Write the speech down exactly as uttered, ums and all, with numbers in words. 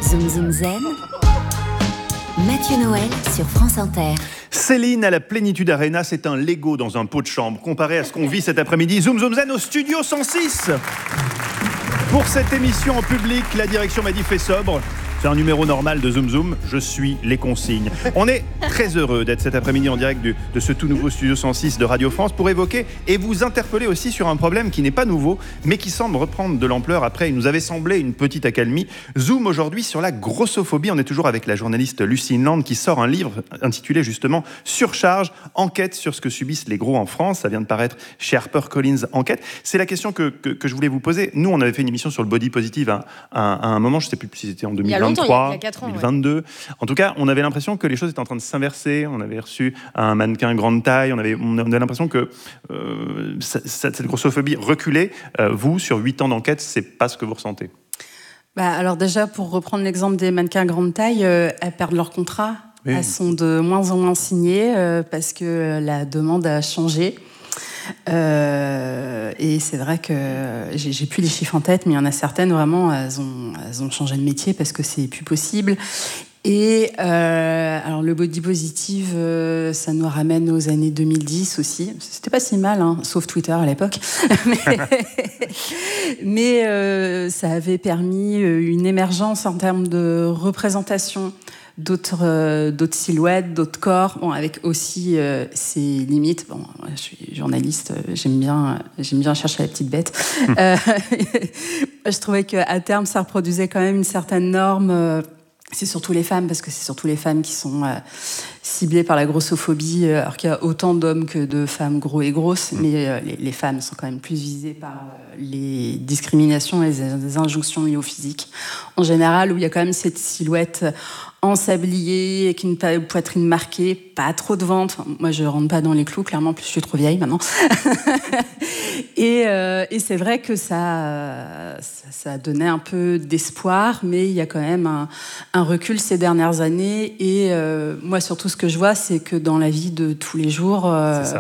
Zoom Zoom Zen, Mathieu Noël sur France Inter. Céline à la Plénitude Arena, c'est un Lego dans un pot de chambre, comparé à ce qu'on vit cet après-midi. Zoom Zoom Zen au Studio cent six. Pour cette émission en public, la direction m'a dit fait sobre. C'est un numéro normal de Zoom Zoom, je suis les consignes. On est très heureux d'être cet après-midi en direct du, de ce tout nouveau Studio cent six de Radio France pour évoquer et vous interpeller aussi sur un problème qui n'est pas nouveau, mais qui semble reprendre de l'ampleur après. Il nous avait semblé une petite accalmie. Zoom aujourd'hui sur la grossophobie. On est toujours avec la journaliste Lucine Land qui sort un livre intitulé justement Surcharge, enquête sur ce que subissent les gros en France. Ça vient de paraître chez HarperCollins Enquête. C'est la question que, que, que je voulais vous poser. Nous, on avait fait une émission sur le body positive à, à, à un moment, je ne sais plus si c'était en deux mille vingt-trois. Il y a quatre ans, deux mille vingt-deux. Ouais. En tout cas, on avait l'impression que les choses étaient en train de s'inverser. On avait reçu un mannequin grande taille. On avait, on avait l'impression que euh, cette grossophobie reculait. Euh, vous, sur huit ans d'enquête, c'est pas ce que vous ressentez? Bah, alors déjà, pour reprendre l'exemple des mannequins grande taille, euh, elles perdent leur contrat. Oui. Elles sont de moins en moins signées euh, parce que la demande a changé. Euh, et c'est vrai que j'ai, j'ai plus les chiffres en tête, mais il y en a certaines vraiment, elles ont, elles ont changé de métier parce que c'est plus possible. Et euh, alors le body positive, euh, ça nous ramène aux années deux mille dix aussi. C'était pas si mal, hein, sauf Twitter à l'époque. mais mais euh, ça avait permis une émergence en termes de représentation. D'autres, euh, d'autres silhouettes, d'autres corps, bon, avec aussi euh, ses limites. Bon, je suis journaliste, j'aime bien, j'aime bien chercher la petite bête. euh, je trouvais qu'à terme, ça reproduisait quand même une certaine norme. Euh, c'est surtout les femmes, parce que c'est surtout les femmes qui sont euh, ciblées par la grossophobie, euh, alors qu'il y a autant d'hommes que de femmes gros et grosses, mais euh, les, les femmes sont quand même plus visées par euh, les discriminations et les, les injonctions liées au physique. En général, où il y a quand même cette silhouette en sablier, avec une poitrine marquée, pas trop de ventre. Enfin, moi, je rentre pas dans les clous, clairement, plus je suis trop vieille maintenant. et, euh, et c'est vrai que ça, ça, ça a donné un peu d'espoir, mais il y a quand même un, un recul ces dernières années. Et euh, moi, surtout, ce que je vois, c'est que dans la vie de tous les jours, euh,